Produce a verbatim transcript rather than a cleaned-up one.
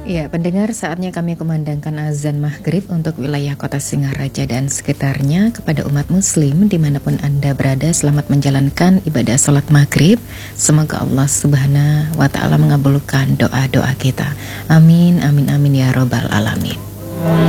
Ya, pendengar, saatnya kami kumandangkan azan maghrib untuk wilayah kota Singaraja dan sekitarnya. Kepada umat muslim dimanapun Anda berada, selamat menjalankan ibadah sholat maghrib. Semoga Allah subhanahu wa ta'ala mengabulkan doa-doa kita. Amin, amin, amin ya robbal alamin.